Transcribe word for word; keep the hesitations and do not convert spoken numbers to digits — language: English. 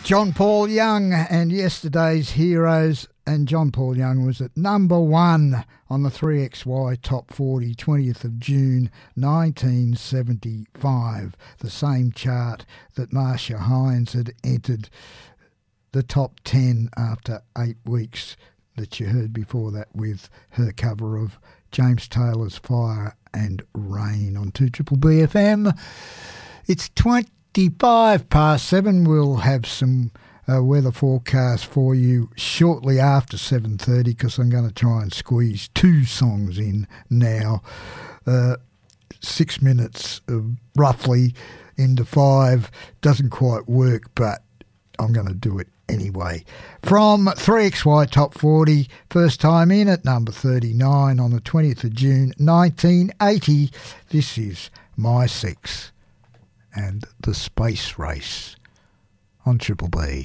John Paul Young and Yesterday's Heroes, and John Paul Young was at number one on the three X Y Top forty, twentieth of June nineteen seventy-five, the same chart that Marcia Hines had entered the top ten after eight weeks that you heard before that with her cover of James Taylor's Fire and Rain on two Triple B F M. It's twenty-five past seven. We'll have some uh, weather forecast for you shortly after seven thirty because I'm going to try and squeeze two songs in now. Uh, six minutes uh, roughly into five doesn't quite work, but I'm going to do it anyway. From three X Y Top forty, first time in at number thirty-nine on the twentieth of June nineteen eighty, this is My Six and the Space Race on Triple B.